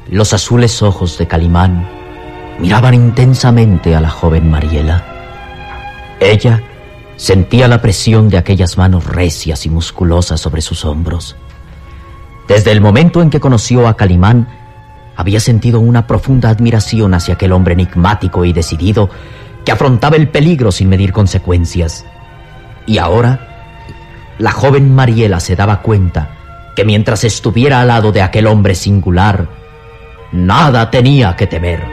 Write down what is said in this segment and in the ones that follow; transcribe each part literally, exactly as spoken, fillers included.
Los azules ojos de Calimán miraban intensamente a la joven Mariela. Ella sentía la presión de aquellas manos recias y musculosas sobre sus hombros. Desde el momento en que conoció a Calimán, había sentido una profunda admiración hacia aquel hombre enigmático y decidido que afrontaba el peligro sin medir consecuencias. Y ahora, la joven Mariela se daba cuenta que mientras estuviera al lado de aquel hombre singular, nada tenía que temer.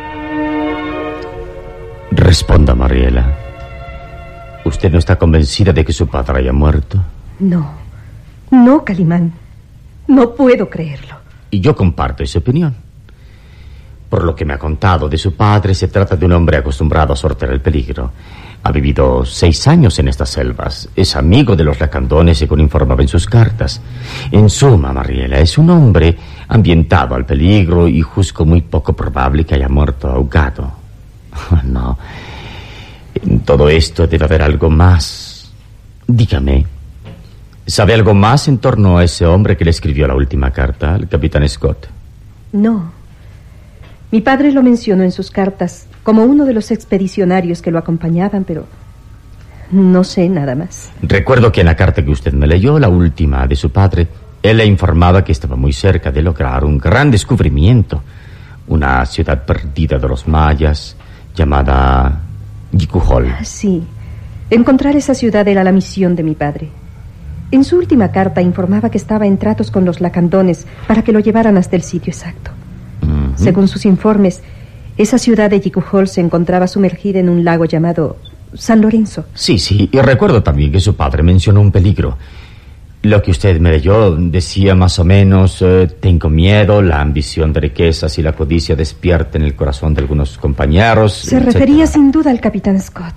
Responda, Mariela. ¿Usted no está convencida de que su padre haya muerto? No, no, Calimán. No puedo creerlo. Y yo comparto esa opinión. Por lo que me ha contado de su padre, se trata de un hombre acostumbrado a sortear el peligro. Ha vivido seis años en estas selvas. Es amigo de los lacandones, según informaba en sus cartas. En suma, Mariela, es un hombre ambientado al peligro y juzgo muy poco probable que haya muerto ahogado. No. En todo esto debe haber algo más. Dígame, ¿sabe algo más en torno a ese hombre que le escribió la última carta, al capitán Scott? No. Mi padre lo mencionó en sus cartas como uno de los expedicionarios que lo acompañaban, pero no sé nada más. Recuerdo que en la carta que usted me leyó, la última de su padre, él le informaba que estaba muy cerca de lograr un gran descubrimiento. Una ciudad perdida de los mayas, llamada Yicujol. Sí, encontrar esa ciudad era la misión de mi padre. En su última carta informaba que estaba en tratos con los lacandones para que lo llevaran hasta el sitio exacto. Uh-huh. Según sus informes, esa ciudad de Yicujol se encontraba sumergida en un lago llamado San Lorenzo. Sí, sí, y recuerdo también que su padre mencionó un peligro. Lo que usted me leyó decía más o menos, eh, tengo miedo, la ambición de riquezas y la codicia despierta en el corazón de algunos compañeros. Se etcétera. Refería sin duda al capitán Scott.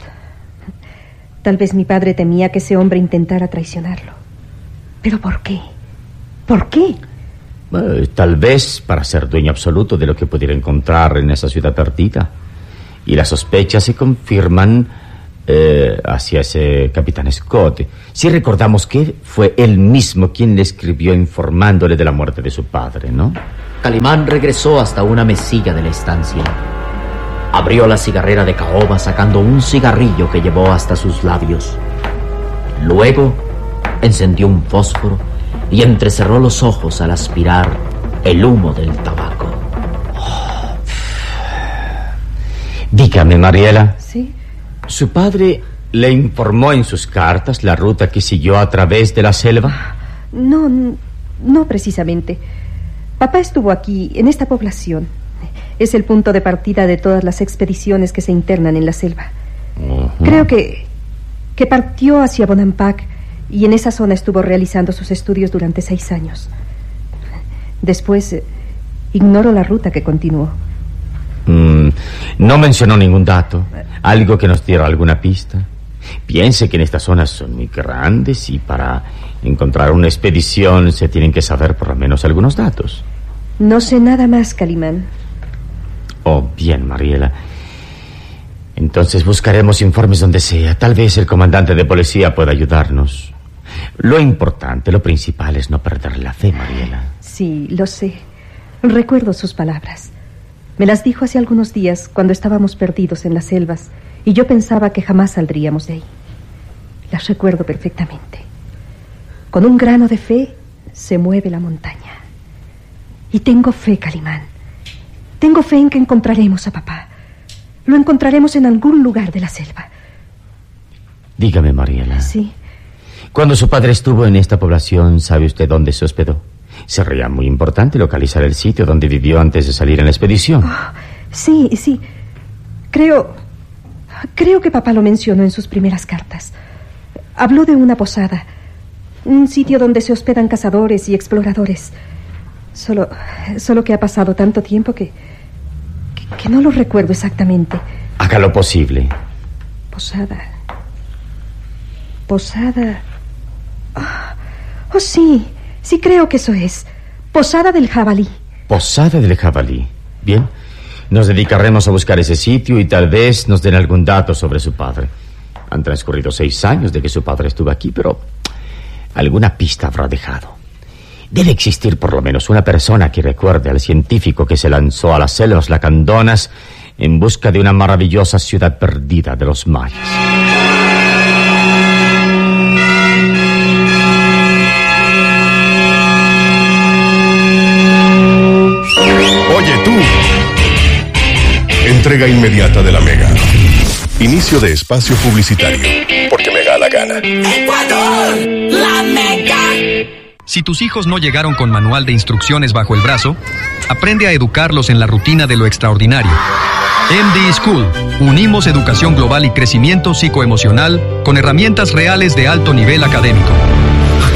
Tal vez mi padre temía que ese hombre intentara traicionarlo. ¿Pero por qué? ¿Por qué? Eh, tal vez para ser dueño absoluto de lo que pudiera encontrar en esa ciudad perdida. Y las sospechas se confirman eh, hacia ese capitán Scott. Si recordamos que fue él mismo quien le escribió informándole de la muerte de su padre, ¿no? Calimán regresó hasta una mesilla de la estancia. Abrió la cigarrera de caoba sacando un cigarrillo que llevó hasta sus labios. Luego encendió un fósforo y entrecerró los ojos al aspirar el humo del tabaco. Oh. Dígame, Mariela. ¿Sí? ¿Su padre le informó en sus cartas la ruta que siguió a través de la selva? No, no precisamente. Papá estuvo aquí, en esta población. Es el punto de partida de todas las expediciones que se internan en la selva. Uh-huh. Creo que, que partió hacia Bonampak y en esa zona estuvo realizando sus estudios durante seis años. Después, eh, ignoro la ruta que continuó. Mm, no mencionó ningún dato, algo que nos diera alguna pista. Piense que en estas zonas son muy grandes y para encontrar una expedición se tienen que saber por lo menos algunos datos. No sé nada más, Calimán. Oh, bien, Mariela. Entonces buscaremos informes donde sea. Tal vez el comandante de policía pueda ayudarnos. Lo importante, lo principal es no perder la fe, Mariela. Sí, lo sé. Recuerdo sus palabras. Me las dijo hace algunos días cuando estábamos perdidos en las selvas y yo pensaba que jamás saldríamos de ahí. Las recuerdo perfectamente. Con un grano de fe se mueve la montaña. Y tengo fe, Calimán. Tengo fe en que encontraremos a papá. Lo encontraremos en algún lugar de la selva. Dígame, Mariela. Sí. Cuando su padre estuvo en esta población, ¿sabe usted dónde se hospedó? Sería muy importante localizar el sitio donde vivió antes de salir en la expedición. Oh, sí, sí. Creo... Creo que papá lo mencionó en sus primeras cartas. Habló de una posada. Un sitio donde se hospedan cazadores y exploradores. Solo... Solo que ha pasado tanto tiempo que... Que, que no lo recuerdo exactamente. Haga lo posible. Posada... Posada... Oh, oh sí... Sí, creo que eso es. Posada del Jabalí. Posada del Jabalí. Bien. Nos dedicaremos a buscar ese sitio y tal vez nos den algún dato sobre su padre. Han transcurrido seis años de que su padre estuvo aquí, pero alguna pista habrá dejado. Debe existir por lo menos una persona que recuerde al científico que se lanzó a las selvas lacandonas en busca de una maravillosa ciudad perdida de los mayas. Oye tú. Entrega inmediata de la Mega. Inicio de espacio publicitario. Porque me da la gana. ¡Ecuador! ¡La Mega! Si tus hijos no llegaron con manual de instrucciones bajo el brazo, aprende a educarlos en la rutina de lo extraordinario. M D School. Unimos educación global y crecimiento psicoemocional con herramientas reales de alto nivel académico.